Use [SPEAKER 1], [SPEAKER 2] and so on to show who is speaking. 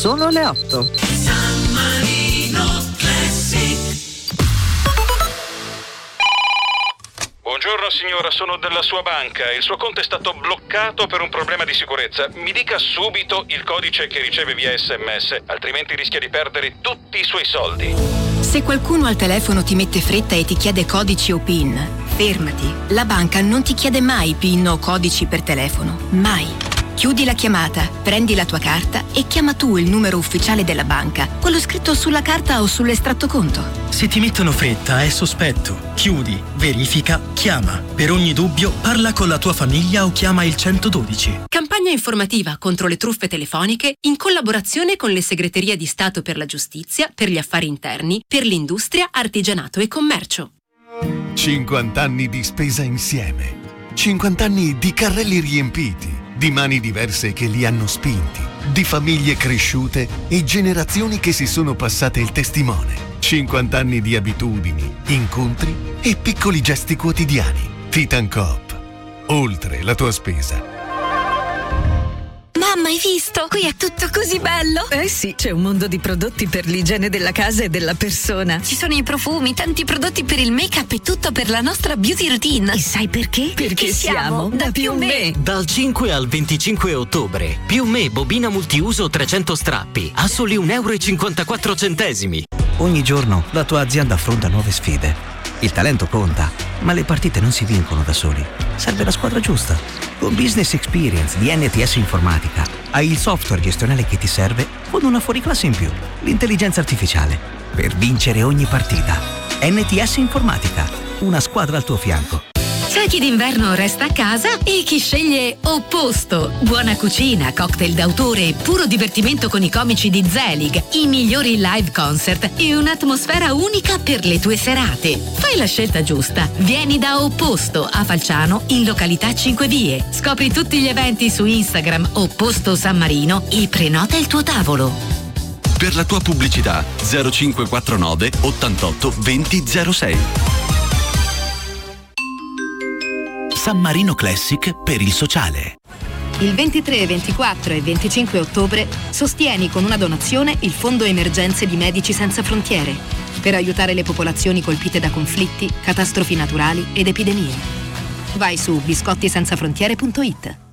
[SPEAKER 1] sono le 8.
[SPEAKER 2] San Marino Classic.
[SPEAKER 3] Buongiorno signora, sono della sua banca. Il suo conto è stato bloccato per un problema di sicurezza. Mi dica subito il codice che riceve via SMS, altrimenti rischia di perdere tutti i suoi soldi.
[SPEAKER 4] Se qualcuno al telefono ti mette fretta e ti chiede codici o PIN, fermati. La banca non ti chiede mai PIN o codici per telefono. Mai. Chiudi la chiamata, prendi la tua carta e chiama tu il numero ufficiale della banca, quello scritto sulla carta o sull'estratto conto.
[SPEAKER 5] Se ti mettono fretta è sospetto. Chiudi, verifica, chiama. Per ogni dubbio parla con la tua famiglia o chiama il 112.
[SPEAKER 6] Campagna informativa contro le truffe telefoniche in collaborazione con le segreterie di Stato per la giustizia, per gli affari interni, per l'industria, artigianato e commercio.
[SPEAKER 7] 50 anni di spesa insieme. 50 anni di carrelli riempiti, di mani diverse che li hanno spinti, di famiglie cresciute e generazioni che si sono passate il testimone. 50 anni di abitudini, incontri e piccoli gesti quotidiani. Titan Coop. Oltre la tua spesa.
[SPEAKER 4] Mamma, hai visto? Qui è tutto così bello!
[SPEAKER 8] Eh sì, c'è un mondo di prodotti per l'igiene della casa e della persona.
[SPEAKER 4] Ci sono i profumi, tanti prodotti per il make-up e tutto per la nostra beauty routine.
[SPEAKER 8] E sai perché? Perché siamo da Più Me.
[SPEAKER 9] Dal 5 al 25 ottobre, Più Me bobina multiuso 300 strappi a soli €1,54.
[SPEAKER 10] Ogni giorno la tua azienda affronta nuove sfide. Il talento conta, ma le partite non si vincono da soli. Serve la squadra giusta. Con Business Experience di NTS Informatica hai il software gestionale che ti serve con una fuoriclasse in più, l'intelligenza artificiale, per vincere ogni partita. NTS Informatica, una squadra al tuo fianco.
[SPEAKER 6] C'è chi d'inverno resta a casa e chi sceglie Opposto. Buona cucina, cocktail d'autore, puro divertimento con i comici di Zelig, i migliori live concert e un'atmosfera unica per le tue serate. Fai la scelta giusta. Vieni da Opposto a Falciano in località 5 Vie. Scopri tutti gli eventi su Instagram Opposto San Marino e prenota il tuo tavolo.
[SPEAKER 11] Per la tua pubblicità 0549 88 20 06.
[SPEAKER 12] San Marino Classic per il sociale.
[SPEAKER 13] Il 23, 24 e 25 ottobre sostieni con una donazione il Fondo Emergenze di Medici Senza Frontiere per aiutare le popolazioni colpite da conflitti, catastrofi naturali ed epidemie. Vai su biscottisensafrontiere.it.